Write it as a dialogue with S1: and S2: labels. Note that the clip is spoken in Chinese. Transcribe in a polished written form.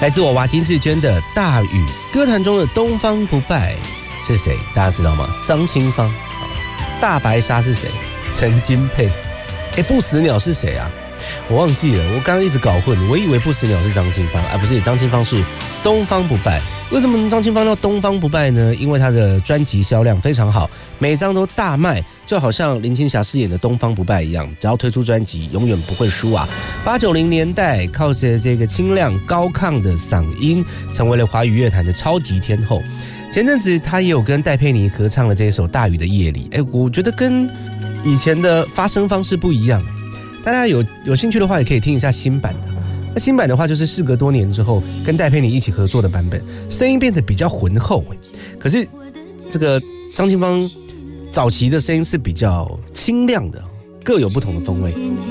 S1: 来自娃娃金志娟的《大雨》，歌坛中的东方不败是谁？大家知道吗？张清芳。大白鲨是谁？陈金佩。不死鸟是谁啊？我忘记了，我刚刚一直搞混，我以为不死鸟是张清芳，不是，张清芳是东方不败。为什么张清芳叫东方不败呢？因为她的专辑销量非常好，每张都大卖，就好像林青霞饰演的东方不败一样，只要推出专辑永远不会输啊。80-90年代靠着这个清亮高亢的嗓音，成为了华语乐坛的超级天后。前阵子她也有跟戴佩妮合唱了这一首《大雨的夜里》，我觉得跟以前的发声方式不一样。大家有兴趣的话，也可以听一下新版的。那新版的话，就是事隔多年之后跟戴佩妮一起合作的版本，声音变得比较浑厚。可是这个张清芳早期的声音是比较清亮的，各有不同的风味。